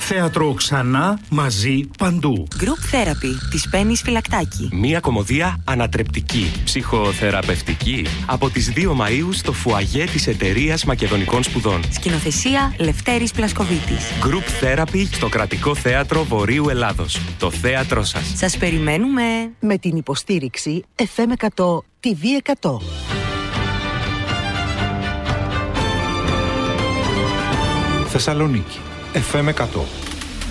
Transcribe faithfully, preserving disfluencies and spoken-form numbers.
Θέατρο ξανά, μαζί, παντού. Group Therapy της Πέννης Φυλακτάκη. Μία κωμωδία ανατρεπτική, ψυχοθεραπευτική. Από τις δύο Μαΐου στο φουαγέ της Εταιρείας Μακεδονικών Σπουδών. Σκηνοθεσία Λευτέρης Πλασκοβίτης. Group Therapy στο Κρατικό Θέατρο Βορείου Ελλάδος. Το θέατρό σας. Σας περιμένουμε. Με την υποστήριξη εφ εμ εκατό, τι βι εκατό. Θεσσαλονίκη, εφ εμ εκατό.